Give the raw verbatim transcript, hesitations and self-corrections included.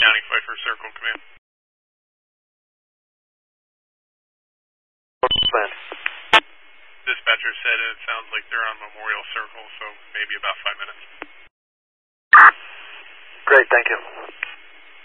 County, Pfeiffer Circle Command. Dispatcher said it sounds like they're on Memorial Circle, so maybe about five minutes. Great, thank you.